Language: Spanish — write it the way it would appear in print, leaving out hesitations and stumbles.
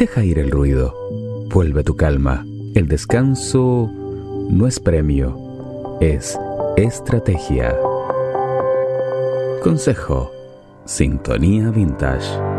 Deja ir el ruido. Vuelve tu calma. El descanso no es premio, es estrategia. Consejo: Sintonía Vintage.